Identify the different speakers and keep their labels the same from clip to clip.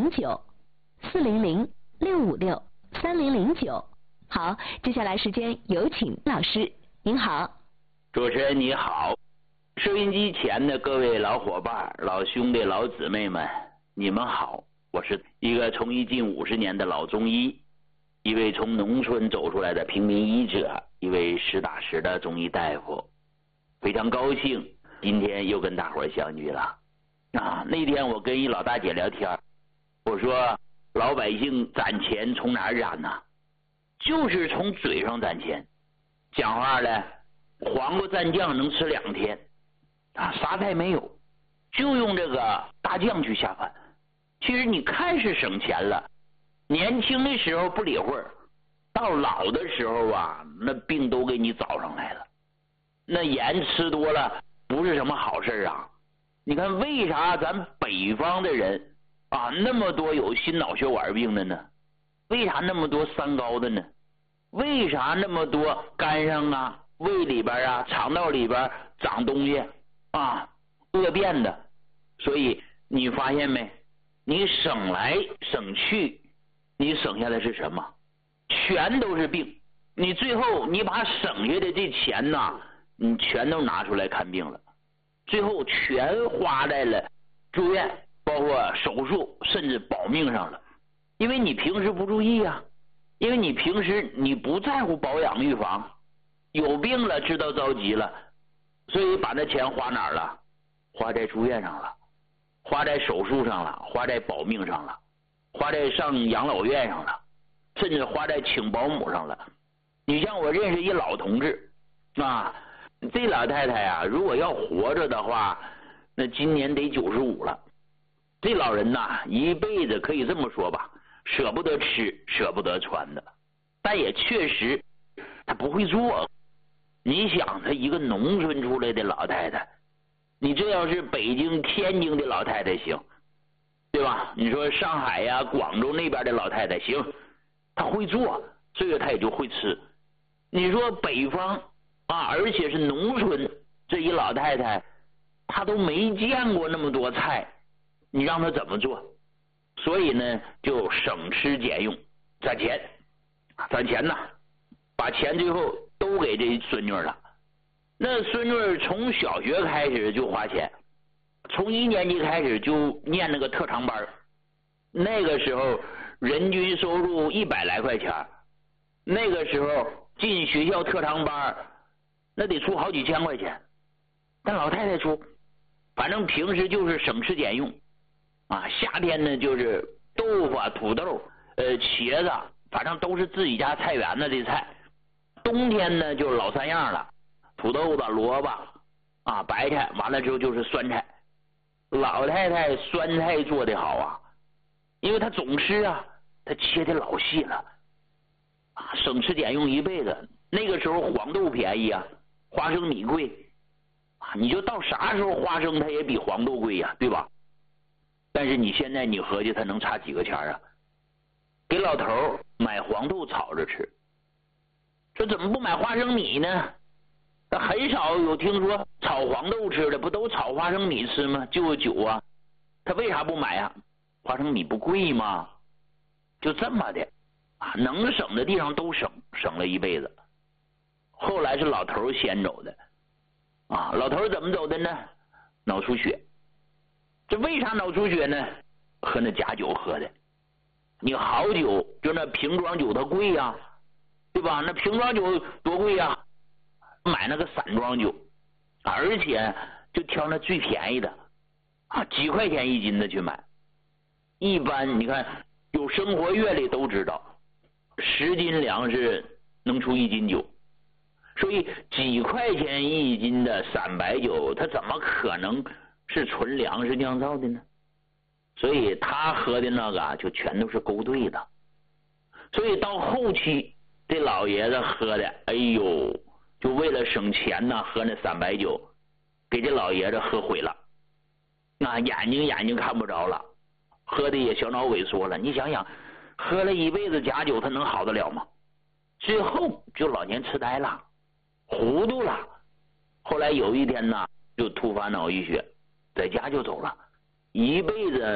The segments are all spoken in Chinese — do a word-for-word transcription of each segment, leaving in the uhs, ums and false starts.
Speaker 1: 零九，四零零六五六三零零九。好，接下来时间有请老师，您好。
Speaker 2: 主持人你好，收音机前的各位老伙伴、老兄弟、老姊妹们，你们好。我是一个从医近五十年的老中医，一位从农村走出来的平民医者，一位实打实的中医大夫。非常高兴今天又跟大伙儿相聚了。啊，那天我跟一老大姐聊天，我说老百姓攒钱从哪儿攒呢？就是从嘴上攒钱。讲话了，黄瓜蘸酱能吃两天，啊，啥菜没有，就用这个大酱去下饭。其实你看是省钱了，年轻的时候不理会儿，到老的时候啊，那病都给你找上来了。那盐吃多了不是什么好事啊。你看为啥咱北方的人啊那么多有心脑血管病的呢？为啥那么多三高的呢？为啥那么多肝上啊、胃里边啊、肠道里边长东西啊、恶变的？所以你发现没？你省来省去，你省下的是什么？全都是病。你最后你把省下的这钱呐，你全都拿出来看病了，最后全花在了住院，包括手术，甚至保命上了。因为你平时不注意啊，因为你平时你不在乎保养预防，有病了知道着急了，所以把那钱花哪儿了？花在住院上了，花在手术上了，花在保命上了，花在上养老院上了，甚至花在请保姆上了。你像我认识一老同志啊，这老太太啊，如果要活着的话，那今年得九十五了。这老人呐，一辈子可以这么说吧，舍不得吃，舍不得穿的，但也确实他不会做。你想，他一个农村出来的老太太，你这要是北京、天津的老太太行，对吧？你说上海呀、广州那边的老太太行，她会做，这个她也就会吃。你说北方啊，而且是农村，这一老太太她都没见过那么多菜，你让她怎么做？所以呢，就省吃俭用，攒钱，攒钱呐，把钱最后都给这孙女了。那孙女从小学开始就花钱，从一年级开始就念那个特长班，那个时候人均收入一百来块钱，那个时候进学校特长班那得出好几千块钱，但老太太出，反正平时就是省吃俭用啊。夏天呢就是豆腐、土豆、呃茄子，反正都是自己家菜园子的菜。冬天呢就是老三样了，土豆子、萝卜啊、白菜，完了之后就是酸菜。老太太酸菜做得好啊，因为她总吃啊，她切的老细了啊，省吃俭用一辈子。那个时候黄豆便宜啊，花生米贵啊，你就到啥时候花生它也比黄豆贵呀，对吧？但是你现在你合计它能差几个钱啊？给老头买黄豆炒着吃，这怎么不买花生米呢？很少有听说炒黄豆吃的，不都炒花生米吃吗？就酒啊，他为啥不买啊？花生米不贵吗？就这么的啊，能省的地方都省，省了一辈子。后来是老头先走的啊，老头怎么走的呢？脑出血。这为啥脑出血呢？喝那假酒喝的。你好酒就那瓶装酒它贵呀、啊，对吧？那瓶装酒多贵呀、啊？买那个散装酒，而且就挑那最便宜的啊，几块钱一斤的去买。一般你看有生活阅历都知道，十斤粮食能出一斤酒，所以几块钱一斤的散白酒，它怎么可能是纯粮食酿造的呢？所以他喝的那个就全都是勾兑的。所以到后期这老爷子喝的，哎呦，就为了省钱呢，喝那散白酒，给这老爷子喝毁了，那眼睛眼睛看不着了，喝的也小脑萎缩了。你想想，喝了一辈子假酒，他能好得了吗？最后就老年痴呆了，糊涂了。后来有一天呢，就突发脑溢血，在家就走了，一辈子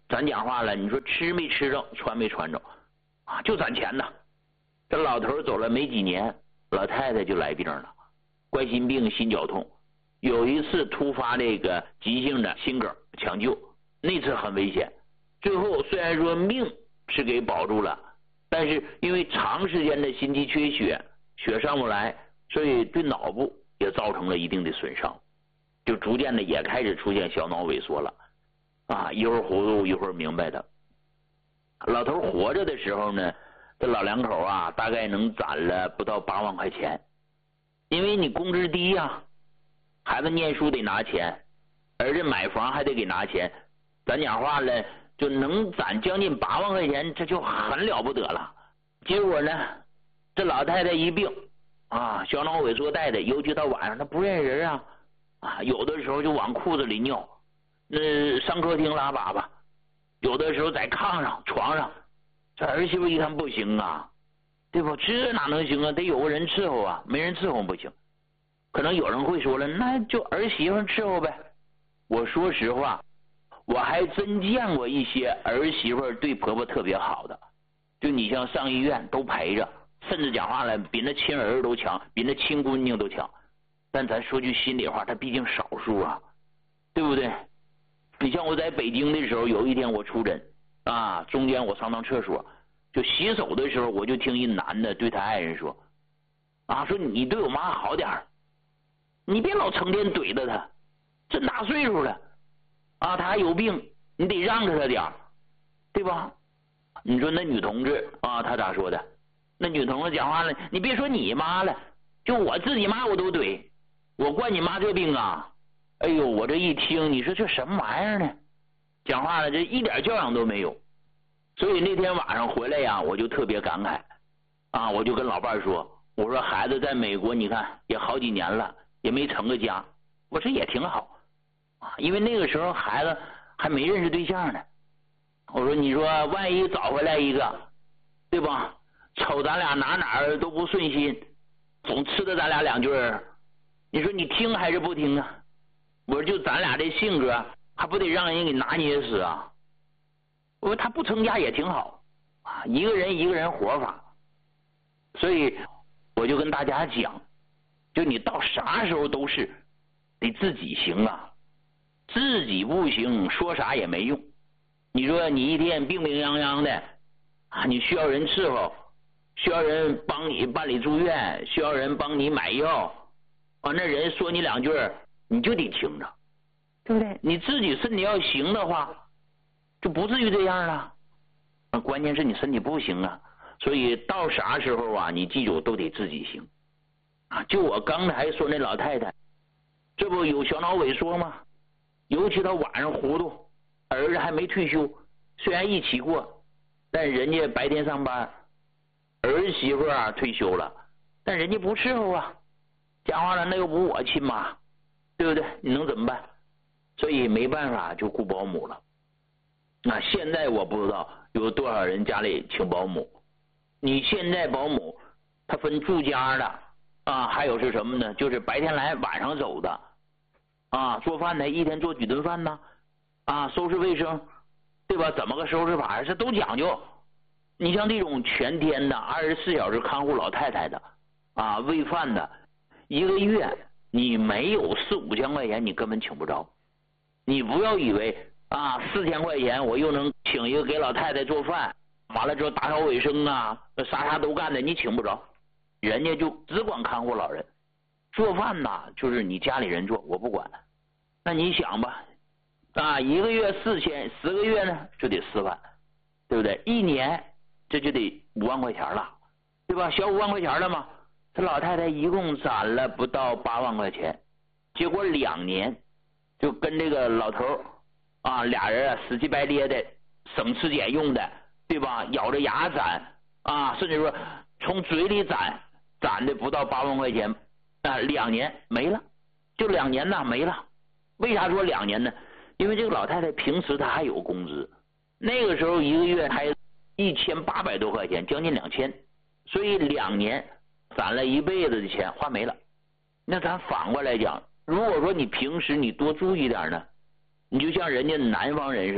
Speaker 2: 咱讲话了，你说吃没吃着，穿没穿着，啊，就攒钱呢。这老头走了没几年，老太太就来病了，冠心病、心绞痛。有一次突发这个急性的心梗抢救，那次很危险。最后虽然说命是给保住了，但是因为长时间的心肌缺血，血上不来，所以对脑部也造成了一定的损伤，就逐渐的也开始出现小脑萎缩了。啊，一会儿糊涂一会儿明白的。老头活着的时候呢，这老两口啊，大概能攒了不到八万块钱，因为你工资低呀、啊，孩子念书得拿钱，儿子买房还得给拿钱，咱讲话了，就能攒将近八万块钱，这就很了不得了。结果呢，这老太太一病啊，小脑萎缩带的，尤其到晚上她不认人啊，啊，有的时候就往裤子里尿，那上客厅拉粑粑，有的时候在炕上、床上。这儿媳妇一看不行啊，对不？这哪能行啊？得有个人伺候啊，没人伺候不行。可能有人会说了，那就儿媳妇伺候呗。我说实话，我还真见过一些儿媳妇对婆婆特别好的，就你像上医院都陪着，甚至讲话了比那亲儿子都强，比那亲姑娘都强。但咱说句心里话，他毕竟少数啊，对不对？你像我在北京的时候，有一天我出诊啊，中间我上趟厕所，就洗手的时候，我就听一男的对他爱人说啊，说你对我妈好点儿，你别老成天怼着她，这大岁数了啊，她还有病，你得让着她点儿，对吧？你说那女同志啊，她咋说的？那女同志讲话了，你别说你妈了，就我自己妈我都怼，我惯你妈这病啊！哎呦，我这一听，你说这什么玩意儿呢？讲话了，这一点教养都没有。所以那天晚上回来呀，我就特别感慨啊，我就跟老伴儿说，我说孩子在美国，你看也好几年了，也没成个家，我说也挺好啊，因为那个时候孩子还没认识对象呢。我说你说万一找回来一个，对吧？瞅咱俩哪哪儿都不顺心，总吃的咱俩两句儿，你说你听还是不听啊？我说就咱俩这性格，还不得让人给拿捏死啊？我说他不成家也挺好啊，一个人一个人活法。所以我就跟大家讲，就你到啥时候都是得自己行啊，自己不行说啥也没用。你说你一天病病殃殃的啊，你需要人伺候，需要人帮你办理住院，需要人帮你买药啊，那人说你两句你就得听着，对不对？你自己身体要行的话，就不至于这样了。关键是你身体不行啊，所以到啥时候啊，你记住都得自己行啊。就我刚才说那老太太，这不有小脑萎缩吗？尤其她晚上糊涂，儿子还没退休，虽然一起过，但人家白天上班，儿媳妇啊退休了，但人家不伺候啊。讲话了，那又不我亲妈，对不对？你能怎么办？所以没办法就雇保姆了。那现在我不知道有多少人家里请保姆。你现在保姆他分住家的啊，还有是什么呢？就是白天来晚上走的啊，做饭的一天做几顿饭呢？啊，收拾卫生，对吧？怎么个收拾法？这都讲究。你像这种全天的二十四小时看护老太太的啊，喂饭的，一个月你没有四五千块钱，你根本请不着。你不要以为啊，四千块钱我又能请一个给老太太做饭，完了之后打扫卫生啊，啥啥都干的，你请不着。人家就只管看护老人，做饭呐就是你家里人做，我不管。那你想吧，啊，一个月四千，十个月呢就得四万，对不对？一年这就得五万块钱了，对吧？小五万块钱了嘛。这老太太一共攒了不到八万块钱，结果两年就跟这个老头啊俩人啊死乞白咧的，省吃俭用的，对吧？咬着牙攒啊，甚至说从嘴里攒，攒的不到八万块钱啊，两年没了，就两年呐没了。为啥说两年呢？因为这个老太太平时她还有工资，那个时候一个月还一千八百多块钱，将近两千，所以两年攒了一辈子的钱花没了。那咱反过来讲，如果说你平时你多注意点呢，你就像人家南方人似的，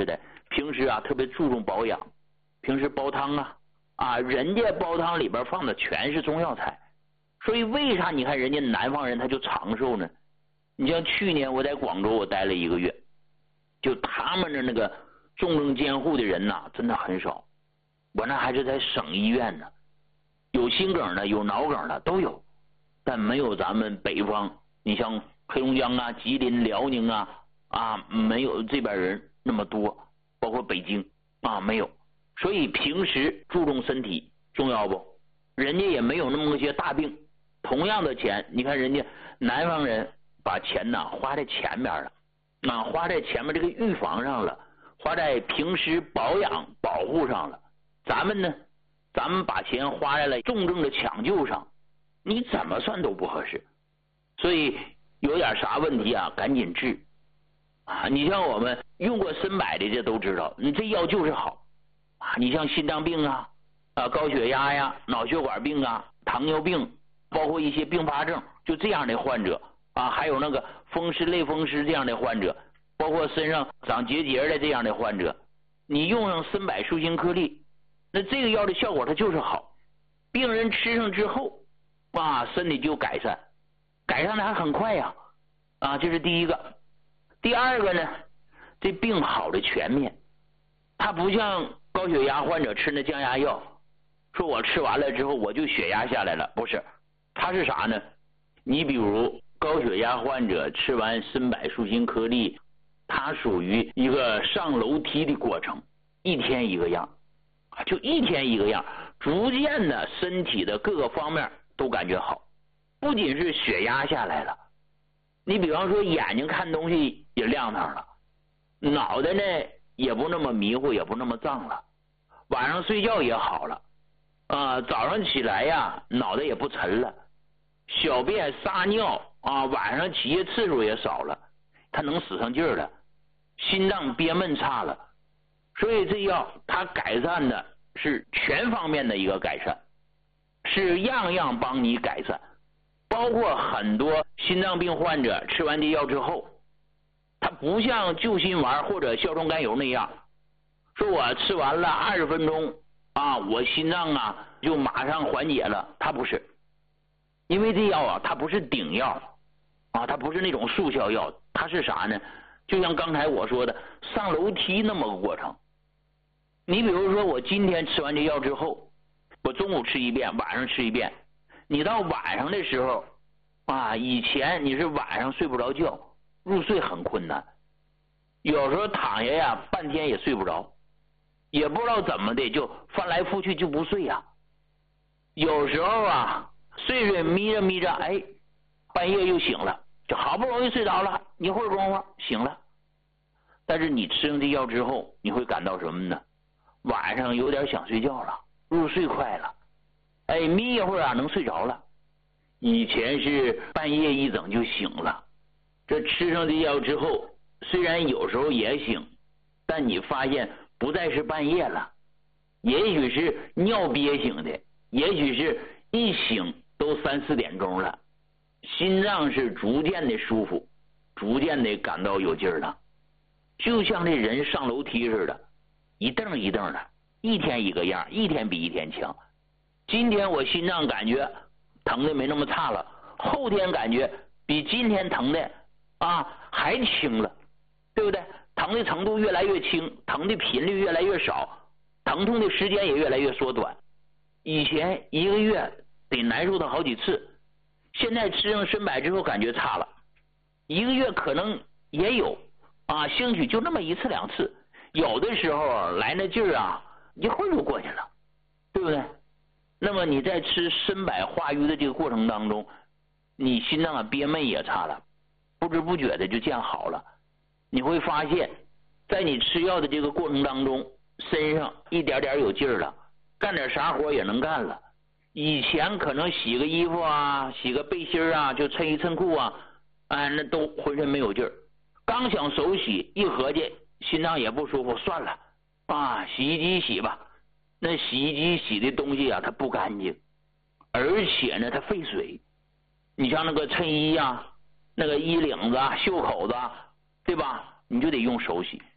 Speaker 2: 平时啊特别注重保养，平时煲汤啊啊，人家煲汤里边放的全是中药材，所以为啥你看人家南方人他就长寿呢？你像去年我在广州我待了一个月，就他们的那个重症监护的人呐、啊，真的很少。我那还是在省医院呢，有心梗的，有脑梗的都有，但没有咱们北方，你像黑龙江啊、吉林、辽宁啊啊，没有这边人那么多，包括北京啊没有。所以平时注重身体重要不？人家也没有那么些大病，同样的钱，你看人家南方人把钱呢花在前面了，啊，花在前面这个预防上了，花在平时保养保护上了。咱们呢，咱们把钱花在了重症的抢救上，你怎么算都不合适。所以有点啥问题啊，赶紧治啊！你像我们用过参柏的，这都知道，你这药就是好啊。你像心脏病啊、啊高血压呀、脑血管病啊、糖尿病，包括一些并发症，就这样的患者啊，还有那个风湿类风湿这样的患者，包括身上长结节的这样的患者，你用上参柏舒心颗粒，那这个药的效果它就是好，病人吃上之后啊，身体就改善，改善的还很快呀啊，这是第一个。第二个呢，这病好的全面，它不像高血压患者吃那降压药，说我吃完了之后我就血压下来了，不是，它是啥呢？你比如高血压患者吃完参柏舒心颗粒，它属于一个上楼梯的过程，一天一个样，就一天一个样，逐渐的身体的各个方面都感觉好，不仅是血压下来了，你比方说眼睛看东西也亮堂了，脑袋呢也不那么迷糊，也不那么胀了，晚上睡觉也好了啊、呃，早上起来呀脑袋也不沉了，小便撒尿啊，晚上起夜次数也少了，他能使上劲儿了，心脏憋闷差了，所以这药它改善的是全方面的一个改善，是样样帮你改善。包括很多心脏病患者吃完这药之后，他不像救心丸或者硝酸甘油那样，说我吃完了二十分钟啊，我心脏啊就马上缓解了，他不是，因为这药啊它不是顶药啊，它不是那种速效药，它是啥呢？就像刚才我说的上楼梯那么个过程。你比如说我今天吃完这药之后，我中午吃一遍，晚上吃一遍，你到晚上的时候啊，以前你是晚上睡不着觉，入睡很困难，有时候躺下呀半天也睡不着，也不知道怎么的就翻来覆去就不睡呀，有时候啊睡睡眯着眯着，哎，半夜又醒了，就好不容易睡着了，一会儿功夫醒了。但是你吃上这药之后，你会感到什么呢？晚上有点想睡觉了，入睡快了，哎，眯一会儿啊能睡着了。以前是半夜一整就醒了，这吃上这药之后，虽然有时候也醒，但你发现不再是半夜了，也许是尿憋醒的，也许是一醒都三四点钟了，心脏是逐渐的舒服，逐渐的感到有劲儿了，就像这人上楼梯似的，一蹬一蹬的，一天一个样，一天比一天强。今天我心脏感觉疼的没那么差了，后天感觉比今天疼的啊还轻了，对不对？疼的程度越来越轻，疼的频率越来越少，疼痛的时间也越来越缩短。以前一个月得难受到好几次，现在吃上参柏之后感觉差了，一个月可能也有啊，兴许就那么一次两次，有的时候来那劲儿啊一会儿就过去了，对不对？那么你在吃参柏化瘀的这个过程当中，你心脏啊憋闷也差了，不知不觉的就见好了。你会发现在你吃药的这个过程当中，身上一点点有劲儿了，干点啥活也能干了。以前可能洗个衣服啊，洗个背心啊，就抻一抻裤啊，哎，那都浑身没有劲儿。刚想手洗，一合计心脏也不舒服，算了啊，洗衣机洗吧。那洗衣机洗的东西啊它不干净，而且呢它费水。你像那个衬衣啊，那个衣领子啊、袖口子啊，对吧？你就得用手洗。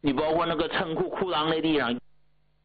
Speaker 2: 你包括那个衬裤裤裆的地上